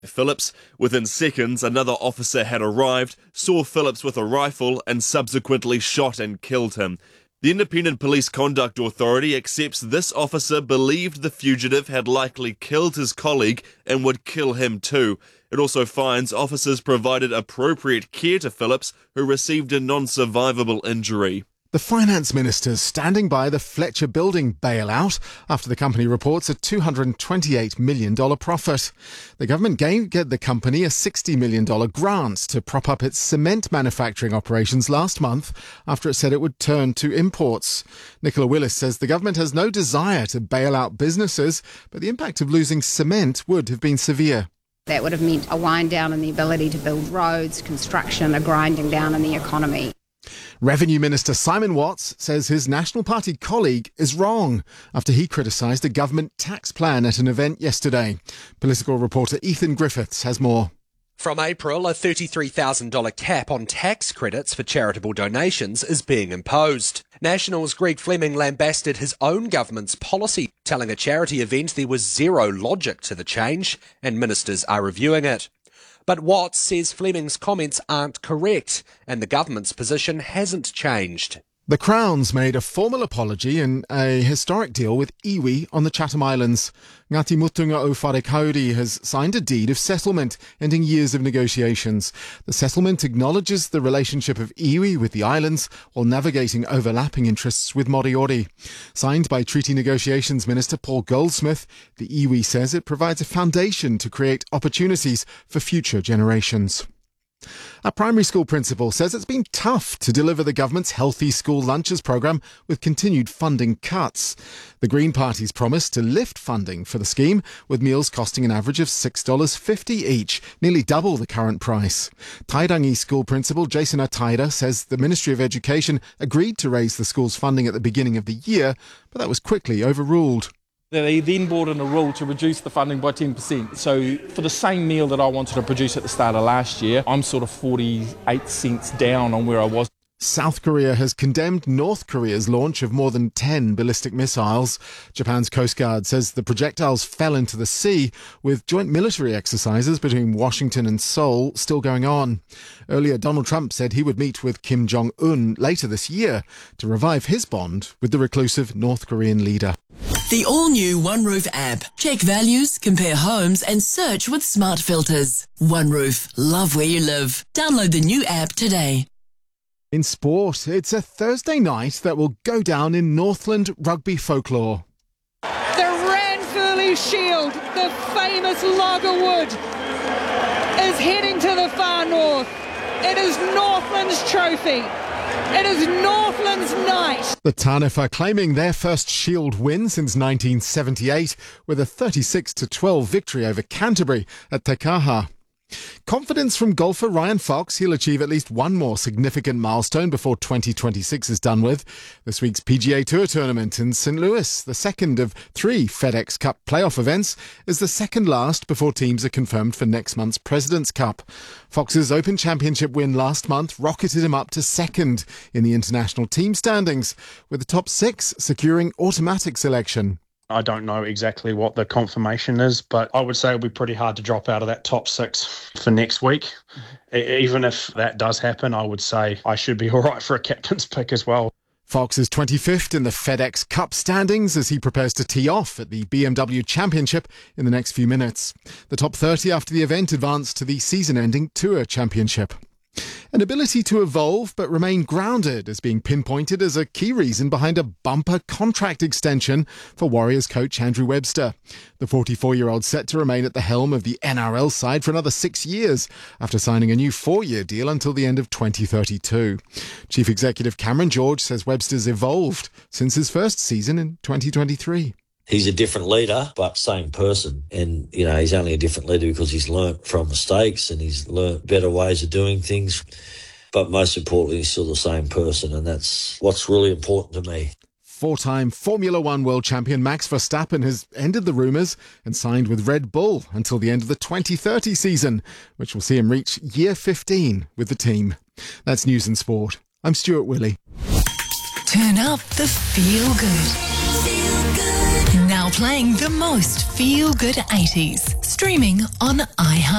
Phillips. Within seconds, another officer had arrived, saw Phillips with a rifle, and subsequently shot and killed him. The Independent Police Conduct Authority accepts this officer believed the fugitive had likely killed his colleague and would kill him too. It also finds officers provided appropriate care to Phillips, who received a non-survivable injury. The Finance Minister's standing by the Fletcher Building bailout after the company reports a $228 million profit. The government gave the company a $60 million grant to prop up its cement manufacturing operations last month after it said it would turn to imports. Nicola Willis says the government has no desire to bail out businesses, but the impact of losing cement would have been severe. That would have meant a wind down in the ability to build roads, construction, a grinding down in the economy. Revenue Minister Simon Watts says his National Party colleague is wrong after he criticised a government tax plan at an event yesterday. Political reporter Ethan Griffiths has more. From April, a $33,000 cap on tax credits for charitable donations is being imposed. National's Greg Fleming lambasted his own government's policy, telling a charity event there was zero logic to the change and ministers are reviewing it. But Watts says Fleming's comments aren't correct and the government's position hasn't changed. The Crown's made a formal apology in a historic deal with iwi on the Chatham Islands. Ngati Mutunga o Wharekauri has signed a deed of settlement, ending years of negotiations. The settlement acknowledges the relationship of iwi with the islands while navigating overlapping interests with Moriori. Signed by Treaty Negotiations Minister Paul Goldsmith, the iwi says it provides a foundation to create opportunities for future generations. A primary school principal says it's been tough to deliver the government's Healthy School Lunches programme with continued funding cuts. The Green Party's promised to lift funding for the scheme, with meals costing an average of $6.50 each, nearly double the current price. Tairangi School Principal Jason Ataira says the Ministry of Education agreed to raise the school's funding at the beginning of the year, but that was quickly overruled. They then brought in a rule to reduce the funding by 10%. So for the same meal that I wanted to produce at the start of last year, I'm sort of 48 cents down on where I was. South Korea has condemned North Korea's launch of more than 10 ballistic missiles. Japan's Coast Guard says the projectiles fell into the sea, with joint military exercises between Washington and Seoul still going on. Earlier, Donald Trump said he would meet with Kim Jong-un later this year to revive his bond with the reclusive North Korean leader. The all-new OneRoof app. Check values, compare homes and search with smart filters. OneRoof. Love where you live. Download the new app today. In sport, it's a Thursday night that will go down in Northland rugby folklore. The Ranfurly Shield, the famous Lagerwood, is heading to the far north. It is Northland's trophy. It is Northland's night. The Taniwha claiming their first Shield win since 1978 with a 36-12 victory over Canterbury at Te Kaha. Confidence from golfer Ryan Fox he'll achieve at least one more significant milestone before 2026 is done with. This week's PGA Tour tournament in St. Louis, the second of 3 FedEx Cup playoff events, is the second last before teams are confirmed for next month's President's Cup. Fox's Open Championship win last month rocketed him up to second in the international team standings, with the top 6 securing automatic selection. I don't know exactly what the confirmation is, but I would say it'll be pretty hard to drop out of that top 6 for next week. Even if that does happen, I would say I should be all right for a captain's pick as well. Fox is 25th in the FedEx Cup standings as he prepares to tee off at the BMW Championship in the next few minutes. The top 30 after the event advance to the season-ending Tour Championship. An ability to evolve but remain grounded is being pinpointed as a key reason behind a bumper contract extension for Warriors coach Andrew Webster. The 44-year-old set to remain at the helm of the NRL side for another 6 years after signing a new 4-year deal until the end of 2032. Chief Executive Cameron George says Webster's evolved since his first season in 2023. He's a different leader, but same person. And, he's only a different leader because he's learnt from mistakes and he's learnt better ways of doing things. But most importantly, he's still the same person, and that's what's really important to me. 4-time Formula One world champion Max Verstappen has ended the rumours and signed with Red Bull until the end of the 2030 season, which will see him reach year 15 with the team. That's News and Sport. I'm Stuart Willey. Turn up the feel good. Now while playing the most feel-good 80s. Streaming on iHeart.